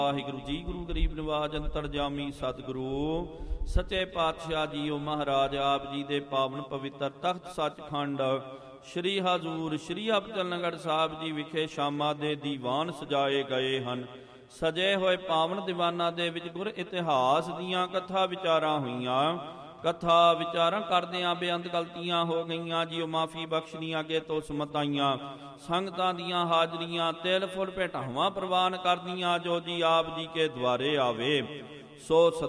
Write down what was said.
ਵਾਹਿਗੁਰੂ ਜੀ। ਗੁਰੂ ਗਰੀਬ ਨਿਵਾਜ ਅੰਤਰਜਾਮੀ ਸਤਿਗੁਰੂ ਸੱਚੇ ਪਾਤਸ਼ਾਹ ਜੀਓ ਮਹਾਰਾਜ ਆਪ ਜੀ ਦੇ ਪਾਵਨ ਪਵਿੱਤਰ ਤਖਤ ਸੱਚਖੰਡ ਸ਼੍ਰੀ ਹਜ਼ੂਰ ਸ਼੍ਰੀ ਅਬਚਲਨਗੜ੍ਹ ਸਾਹਿਬ ਜੀ ਵਿਖੇ ਸ਼ਾਮਾਂ ਦੇ ਦੀਵਾਨ ਸਜਾਏ ਗਏ ਹਨ। ਸਜੇ ਹੋਏ ਪਾਵਨ ਦੀਵਾਨਾਂ ਦੇ ਵਿੱਚ ਗੁਰ ਇਤਿਹਾਸ ਦੀਆਂ ਕਥਾ ਵਿਚਾਰਾਂ ਹੋਈਆਂ। ਕਥਾ ਵਿਚਾਰਾਂ ਕਰਦਿਆਂ ਬੇਅੰਤ ਗਲਤੀਆਂ ਹੋ ਗਈਆਂ ਜੀਓ ਮਾਫੀ ਬਖਸ਼ਣੀ ਅੱਗੇ ਤੋਂ ਸਮਤਾਈਆਂ। ਸੰਗਤਾਂ ਦੀਆਂ ਹਾਜ਼ਰੀਆਂ ਤਿਲ ਫੁੱਲ ਭੇਟਾਵਾਂ ਪ੍ਰਵਾਨ ਕਰਦੀਆਂ ਜੋ ਜੀ ਆਪ ਜੀ ਕੇ ਦੁਆਰੇ ਆਵੇ। ਸੋ